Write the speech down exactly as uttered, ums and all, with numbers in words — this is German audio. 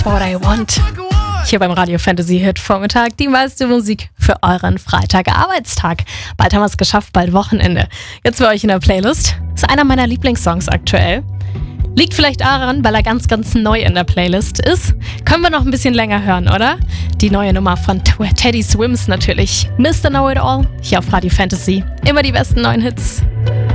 What I Want. Hier beim Radio Fantasy Hit Vormittag die meiste Musik für euren Freitag-Arbeitstag. Bald haben wir es geschafft, bald Wochenende. Jetzt für euch in der Playlist. Ist einer meiner Lieblingssongs aktuell. Liegt vielleicht daran, weil er ganz, ganz neu in der Playlist ist. Können wir noch ein bisschen länger hören, oder? Die neue Nummer von Teddy Swims natürlich. Mister Know It All, hier auf Radio Fantasy. Immer die besten neuen Hits.